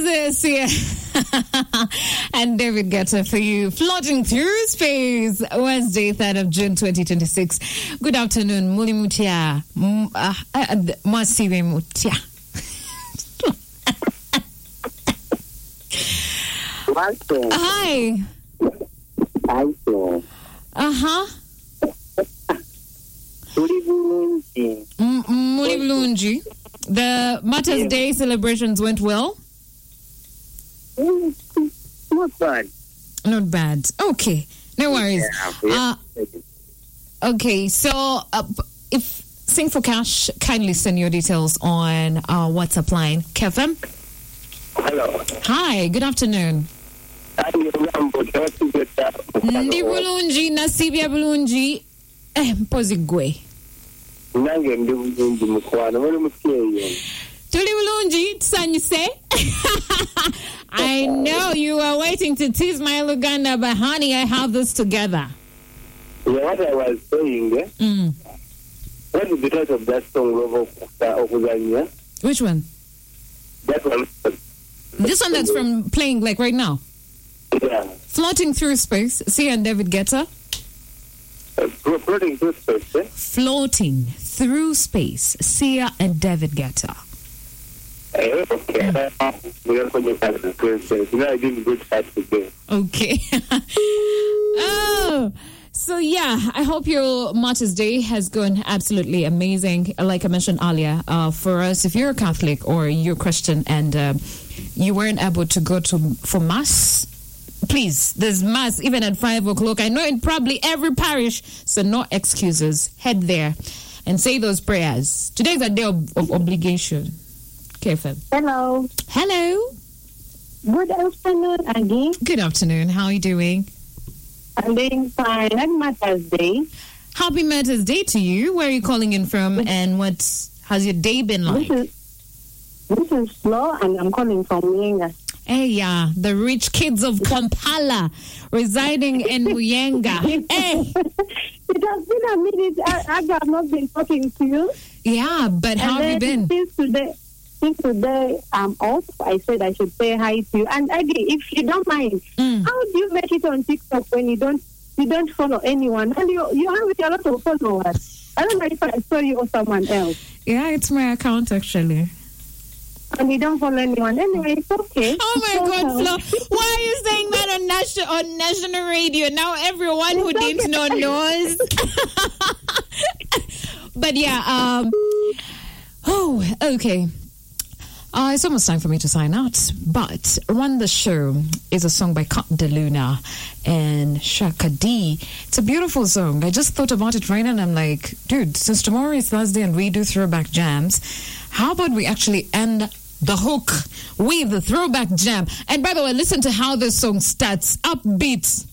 is here. And David Guetta for you, floating through space, Wednesday, 3rd of June, 2026. Good afternoon, Muli Mutia. Masiwe Mutia. Hi. Uh-huh. Muli Bulungi. The Mother's Day celebrations went well? Not bad. Not bad. Okay. No worries. Okay, so if Sing for Cash, kindly send your details on WhatsApp line. Kevin? Hello. Hi, good afternoon. Ndi bulungi, nasibya bulungi. Mpozigwe. Nange ndi bulungi mukwano, wali mutyeyo. Tuli bulungi, tusanyuse. I know you are waiting to tease my Luganda, but honey, I have this together. Yeah, what I was saying, what is the title of that song, Okuzanya? Which one? That one. This one that's from playing like right now. Yeah. Floating Through Space. Sia and David Guetta. Floating Through Space, eh? Floating Through Space. Sia and David Guetta. Okay. I didn't good start today. Okay. Oh. So yeah, I hope your Mother's Day has gone absolutely amazing. Like I mentioned earlier, for us, if you're a Catholic or you're Christian and you weren't able to go for Mass, please, there's Mass even at 5 o'clock. I know in probably every parish, so no excuses. Head there and say those prayers. Today's a day of obligation. Kefem. Hello. Hello. Good afternoon again. Good afternoon. How are you doing? I'm doing fine. Happy Mother's Day. Happy Mother's Day to you. Where are you calling in from and how's your day been like? This is Flo and I'm calling from Muyenga. Hey, yeah, the rich kids of Kampala residing in Muyenga. Hey. It has been a minute. I have not been talking to you. Yeah, but how have you been? Since today I'm off, I said I should say hi to you. And again, if you don't mind, how do you make it on TikTok when you don't follow anyone? And you have a lot of followers. I don't know if I saw you or someone else. Yeah, it's my account actually. And you don't follow anyone. Anyway, it's okay. Oh my God, Flo. Why are you saying that on national radio? Now everyone who didn't know knows. But yeah, oh, okay. It's almost time for me to sign out, but Run the Show is a song by Kat De Luna and Shaka D. It's a beautiful song. I just thought about it right now and I'm like, dude, since tomorrow is Thursday and we do throwback jams, how about we actually end the hook with the throwback jam? And by the way, listen to how this song starts. Upbeat.